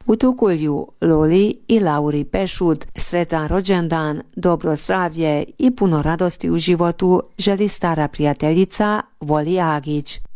U Tukulju Loli i Lauri Pešut sretan rođendan, dobro zdravlje i puno radosti u životu želi stara prijateljica Voli Agić.